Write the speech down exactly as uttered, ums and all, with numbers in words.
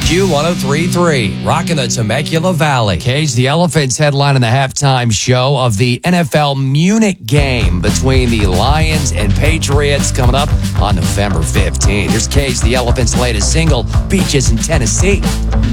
Q one oh three point three, rocking the Temecula Valley. Cage the Elephants headlining the halftime show of the N F L Munich game between the Lions and Patriots coming up on November fifteenth. Here's Cage the Elephants' latest single, Beaches in Tennessee.